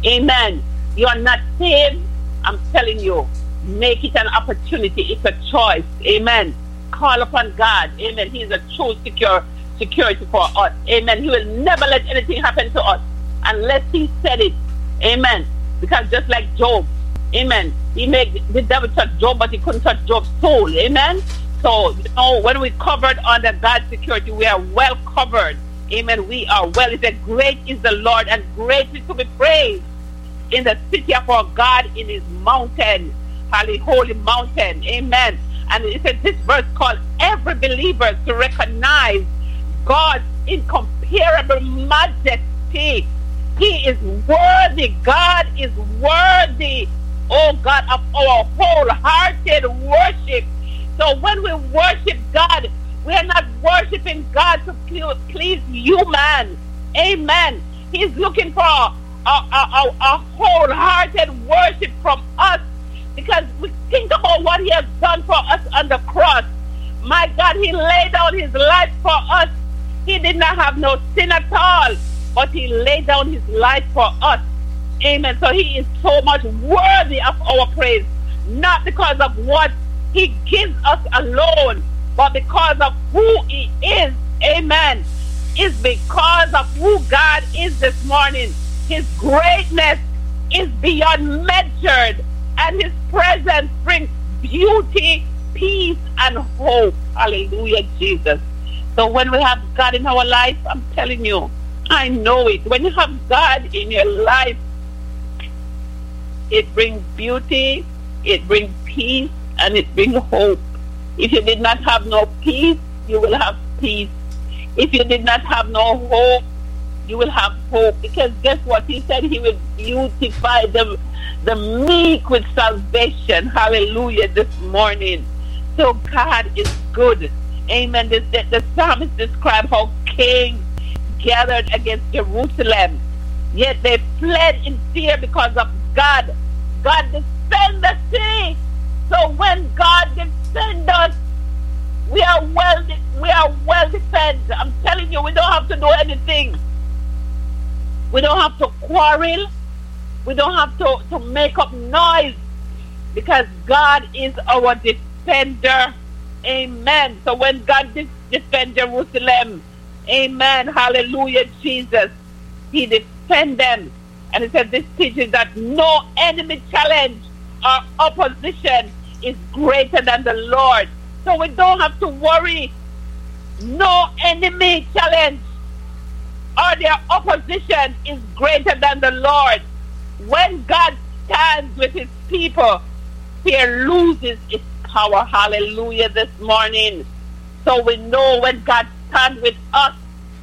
Amen. You are not saved. I'm telling you, make it an opportunity. It's a choice. Amen. Call upon God. Amen. He is a true security for us. Amen. He will never let anything happen to us unless he said it. Amen. Because just like Job, amen, he made the devil touch Job, but he couldn't touch Job's soul. Amen. So, when we covered under God's security, we are well covered. Amen. We are well. He said, great is the Lord and greatly to be praised in the city of our God, in his mountain, holy mountain. Amen. And it said this verse called every believer to recognize God's incomparable majesty. He is worthy. God is worthy, oh God, of our wholehearted worship. So when we worship God, we are not worshiping God to please you, man. Amen. He's looking for a wholehearted worship from us, because we think about what he has done for us on the cross. My God, he laid down his life for us. He did not have no sin at all, but he laid down his life for us. Amen. So he is so much worthy of our praise, not because of what he gives us alone, but because of who he is. Amen. It's because of who God is this morning. His greatness is beyond measured, and his presence brings beauty, peace, and hope. Hallelujah, Jesus. So when we have God in our life, I'm telling you, I know it. When you have God in your life, it brings beauty, it brings peace, and it brings hope. If you did not have no peace, you will have peace. If you did not have no hope, you will have hope. Because guess what? He said he will beautify the meek with salvation. Hallelujah, this morning. So God is good. Amen. The psalmist described how kings gathered against Jerusalem, yet they fled in fear because of God. God defend the city. So when God defends us, we are well defended. I'm telling you, we don't have to do anything. We don't have to quarrel. We don't have to make up noise, because God is our defender. Amen. So when God defends Jerusalem, amen, hallelujah, Jesus, he defends them. And he said this teaches that no enemy challenge or opposition is greater than the Lord. So we don't have to worry. No enemy challenge or their opposition is greater than the Lord. When God stands with his people, fear loses its power. Hallelujah, this morning. So we know when God stands with us,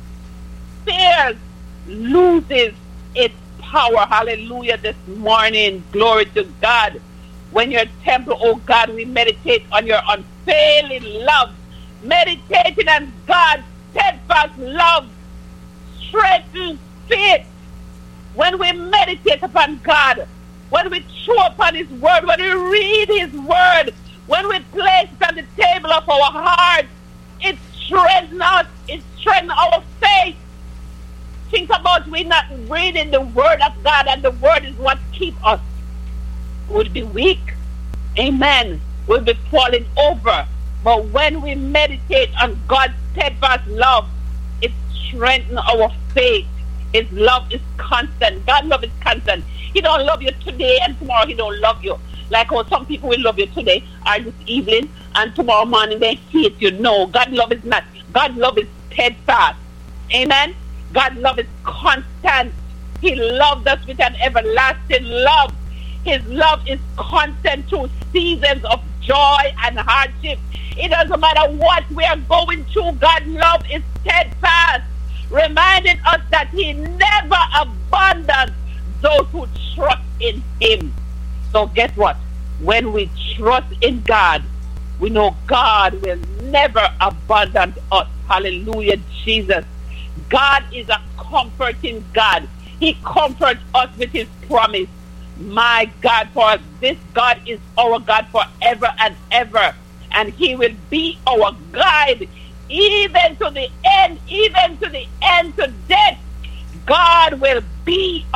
fear loses its power. Hallelujah, this morning. Glory to God. When your temple, oh God, we meditate on your unfailing love. Meditating on God's steadfast love strengthens faith. When we meditate upon God, when we chew upon his word, when we read his word, when we place it on the table of our heart, it strengthens us, it strengthens our faith. Think about we not reading the word of God, and the word is what keeps us. We'll be weak. Amen. We'll be falling over. But when we meditate on God's steadfast love, it strengthens our faith. His love is constant. God's love is constant. He don't love you today, and tomorrow he don't love you. Like how some people will love you today or this evening, and tomorrow morning they hate you. No, God's love is not. God's love is steadfast. Amen. God's love is constant. He loved us with an everlasting love. His love is constant through seasons of joy and hardship. It doesn't matter what we are going through. God's love is steadfast, reminding us that he never abandons those who trust in him. So guess what? When we trust in God, we know God will never abandon us. Hallelujah, Jesus. God is a comforting God. He comforts us with his promise. My God, for this God is our God forever and ever. And he will be our guide even to the end, to death. God will be our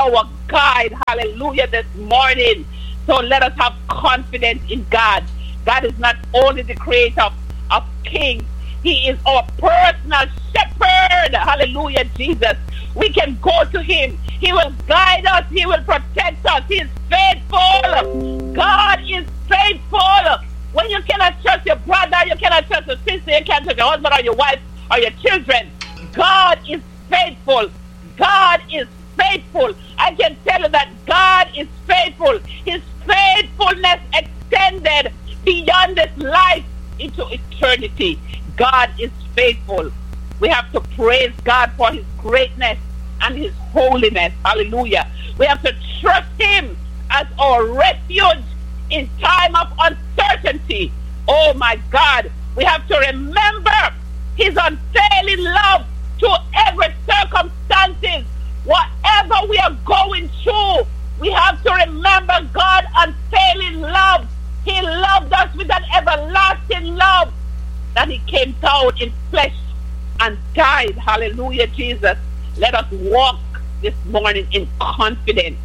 guide, hallelujah, this morning. So let us have confidence in God. God is not only the creator of kings, he is our personal shepherd. Hallelujah, Jesus. We can go to him. He will guide us. He will protect us. He is faithful. God is faithful. When you cannot trust your brother, you cannot trust your sister, you can't trust your husband or your wife or your children, God is faithful. God is faithful. I can tell you that God is faithful. His faithfulness extended beyond this life into eternity. God is faithful. We have to praise God for his greatness and his holiness. Hallelujah. We have to trust him as our refuge in time of uncertainty. Oh my God. We have to remember his unfailing love to every circumstances. Whatever we are going through, we have to remember God's unfailing love. He loved us with an everlasting love, that he came down in flesh and died. Hallelujah, Jesus. Let us walk this morning in confidence,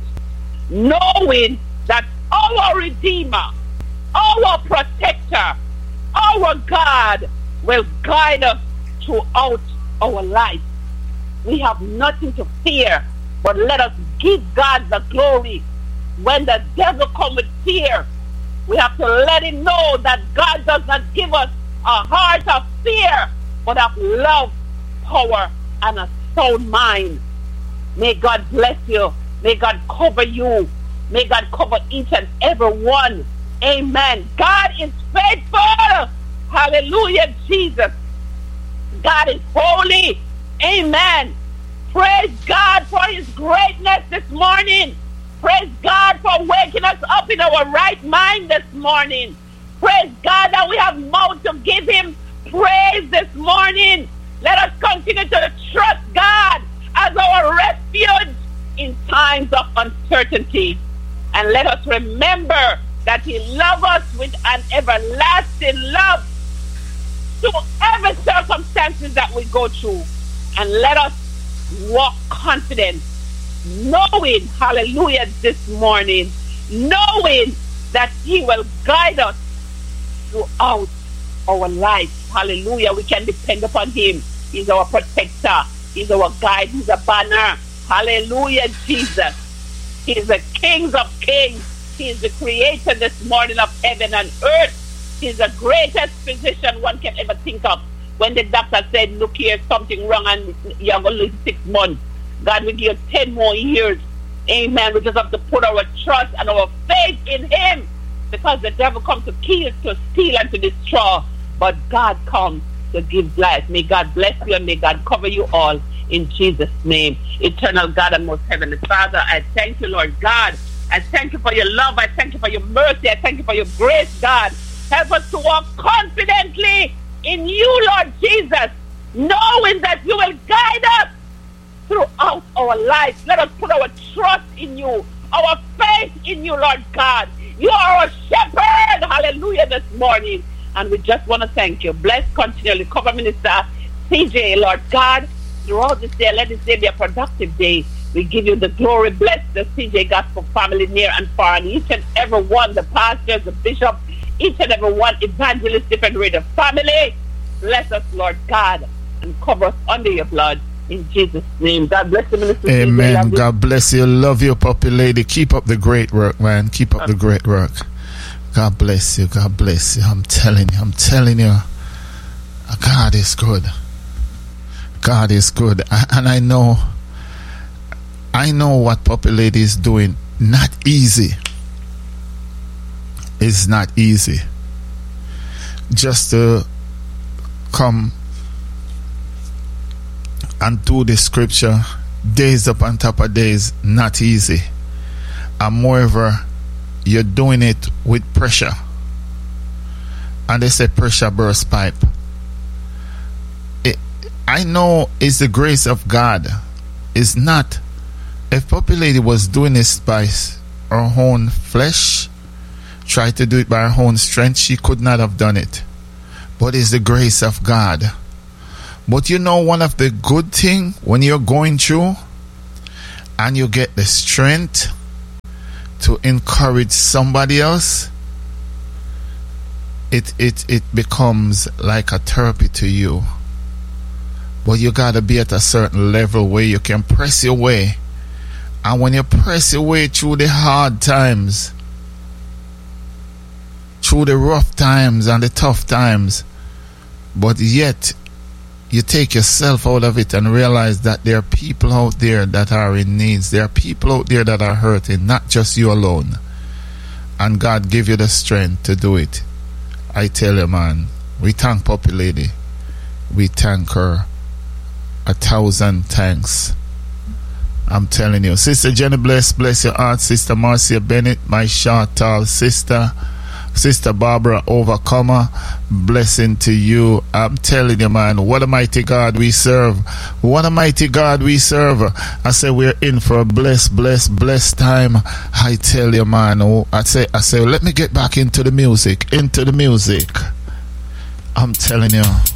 knowing that our Redeemer, our Protector, our God will guide us throughout our life. We have nothing to fear, but let us give God the glory. When the devil comes with fear, we have to let him know that God does not give us a heart of fear, but of love, power, and a sound mind. May God bless you. May God cover you. May God cover each and every one. Amen. God is faithful. Hallelujah, Jesus. God is holy. Amen. Praise God for his greatness this morning. Praise God for waking us up in our right mind this morning. Praise God that we have mouth to give him praise this morning. Let us continue to trust God as our refuge in times of uncertainty. And let us remember that he loves us with an everlasting love through every circumstances that we go through. And let us walk confident, knowing, hallelujah, this morning, knowing that he will guide us throughout our life. Hallelujah. We can depend upon him. He's our protector. He's our guide. He's a banner. Hallelujah, Jesus. He is the King of kings. He is the creator this morning of heaven and earth. He is the greatest physician one can ever think of. When the doctor said, look here, something wrong and you're going to lose 6 months, God will give you 10 more years. Amen. We just have to put our trust and our faith in him, because the devil comes to kill, to steal, and to destroy. But God comes to give life. May God bless you and may God cover you all in Jesus' name. Eternal God and most heavenly Father, I thank you, Lord God. I thank you for your love. I thank you for your mercy. I thank you for your grace, God. Help us to walk confidently in you, Lord Jesus, knowing that you will guide us throughout our life. Let us put our trust in you, our faith in you, Lord God. You are our shepherd. Hallelujah, this morning. And we just want to thank you. Bless continually. Cover Minister CJ, Lord God, throughout this day. Let this day be a productive day. We give you the glory. Bless the CJ Gospel family near and far, and each and every one, the pastors, the bishop, each and every one, evangelist, different radio family. Bless us, Lord God, and cover us under your blood. In Jesus' name. God bless you, Minister. Amen. God bless you. Love you, puppy lady. Keep up the great work, man. Keep up the great work. God bless you. God bless you. I'm telling you. God is good. God is good. And I know what puppy lady is doing. Not easy. It's not easy. Just to come and do the scripture days up on top of days, not easy. And moreover, you're doing it with pressure. And they say pressure burst pipe. I know it's the grace of God. It's not. If Puppy Lady was doing this by her own flesh, tried to do it by her own strength, she could not have done it. But it's the grace of God. But you know, one of the good things when you're going through and you get the strength to encourage somebody else, it becomes like a therapy to you. But you gotta be at a certain level where you can press your way. And when you press your way through the hard times, through the rough times and the tough times, but yet you take yourself out of it and realize that there are people out there that are in needs. There are people out there that are hurting, not just you alone. And God give you the strength to do it. I tell you, man, we thank Puppy Lady. We thank her 1,000 thanks. I'm telling you. Sister Jenny Bless your heart. Sister Marcia Bennett, my short tall sister. Sister Barbara Overcomer, blessing to you. I'm telling you, man, what a mighty God we serve. What a mighty God we serve. I say we're in for a blessed time. I tell you, man. I say, let me get back into the music. I'm telling you.